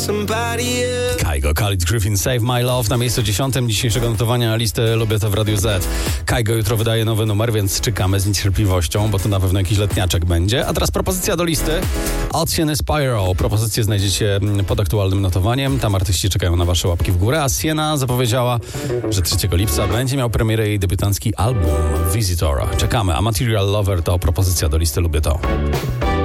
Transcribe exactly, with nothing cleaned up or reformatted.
Kygo, Khalid Griffin, Save My Love na miejscu dziesiątym dzisiejszego notowania listy Lubię to w Radiu Z. Kygo jutro wydaje nowy numer, więc czekamy z niecierpliwością, bo to na pewno jakiś letniaczek będzie. A teraz propozycja do listy od Sieny Spyro. Propozycję znajdziecie pod aktualnym notowaniem. Tam artyści czekają na wasze łapki w górę, a Siena zapowiedziała, że trzeciego lipca będzie miał premierę jej debiutancki album Visitor. Czekamy, a Material Lover to propozycja do listy Lubię to.